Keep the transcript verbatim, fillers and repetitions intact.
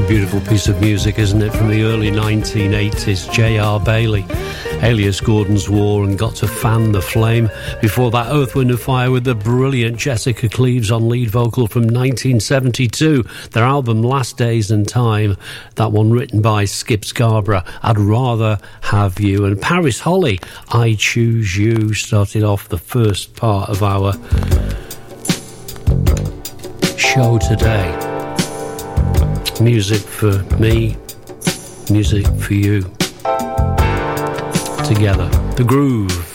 beautiful piece of music, isn't it? From the early nineteen eighties, J R Bailey, alias Gordon's War, and Got to Fan the Flame. Before that, Earth, Wind and Fire with the brilliant Jessica Cleaves on lead vocal from nineteen seventy-two. Their album Last Days and Time, that one written by Skip Scarborough, I'd Rather Have You. And Paris Holly, I Choose You, started off the first part of our show today. Music for me, music for you. Together. The groove.